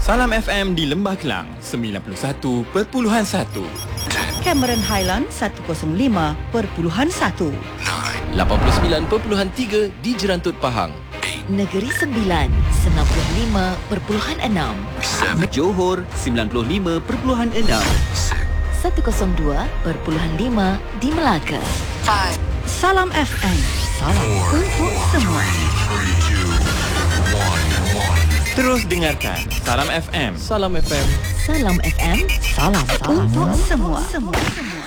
Salam FM di Lembah Kelang 91.1. Cameron Highland 105.1. 89.3 di Jerantut Pahang. Negeri Sembilan 95.6. Johor 95.6. 102.5 di Melaka. Salam FM. Salam untuk semua. Terus dengarkan Salam FM. Salam FM. Salam FM. Salam untuk semua.